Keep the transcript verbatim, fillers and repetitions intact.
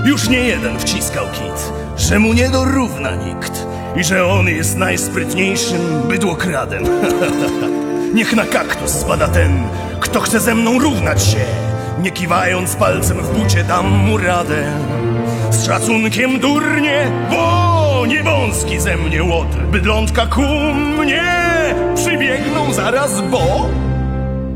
Już nie jeden wciskał kit, że mu nie dorówna nikt i że on jest najsprytniejszym bydłokradem. Niech na kaktus spada ten, kto chce ze mną równać się. Nie kiwając palcem w bucie dam mu radę. Z szacunkiem durnie, bo nie wąski ze mnie łotr. Bydlączka ku mnie przybiegną zaraz, bo